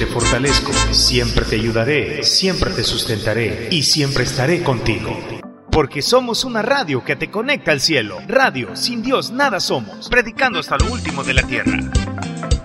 te fortalezco, siempre te ayudaré, siempre te sustentaré y siempre estaré contigo. Porque somos una radio que te conecta al cielo. Radio, sin Dios nada somos, predicando hasta lo último de la tierra.